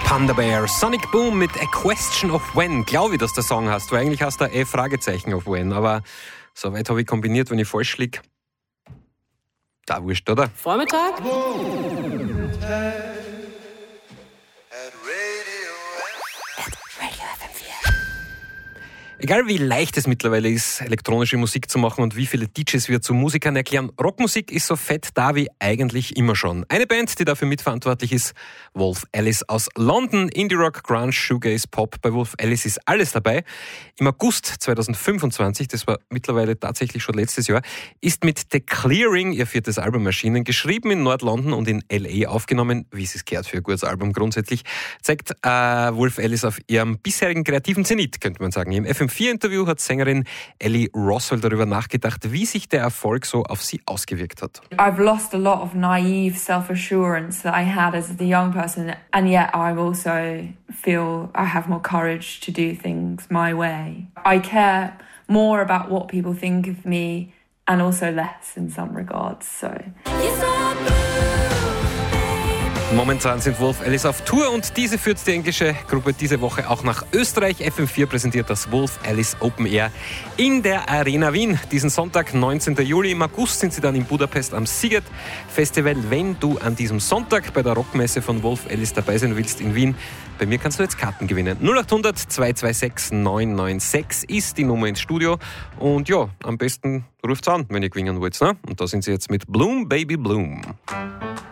Panda Bear, Sonic Boom mit A Question of When. Glaube ich, dass der Song heißt, weil eigentlich heißt er Fragezeichen of When. Aber so weit habe ich kombiniert, wenn ich falsch liege. Da wurscht, oder? Vormittag. Egal wie leicht es mittlerweile ist, elektronische Musik zu machen und wie viele DJs wir zu Musikern erklären, Rockmusik ist so fett da wie eigentlich immer schon. Eine Band, die dafür mitverantwortlich ist, Wolf Alice aus London. Indie-Rock, Grunge, Shoegaze, Pop. Bei Wolf Alice ist alles dabei. Im August 2025, das war mittlerweile tatsächlich schon letztes Jahr, ist mit The Clearing ihr 4. Album erschienen, geschrieben in Nord-London und in L.A. aufgenommen, wie es gehört für ein gutes Album grundsätzlich, zeigt Wolf Alice auf ihrem bisherigen kreativen Zenit, könnte man sagen. Im FM4-Interview hat Sängerin Ellie Roswell darüber nachgedacht, wie sich der Erfolg so auf sie ausgewirkt hat. I've lost a lot of naive self-assurance that I had as a young person, and yet I also feel I have more courage to do things my way. I care more about what people think of me and also less in some regards. So. Momentan sind Wolf Alice auf Tour und diese führt die englische Gruppe diese Woche auch nach Österreich. FM4 präsentiert das Wolf Alice Open Air in der Arena Wien. Diesen Sonntag, 19. Juli. Im August sind sie dann in Budapest am Sziget Festival. Wenn du an diesem Sonntag bei der Rockmesse von Wolf Alice dabei sein willst in Wien, bei mir kannst du jetzt Karten gewinnen. 0800 226 996 ist die Nummer ins Studio. Und ja, am besten ruft's an, wenn ihr gewinnen wollt. Ne? Und da sind sie jetzt mit Bloom Baby Bloom.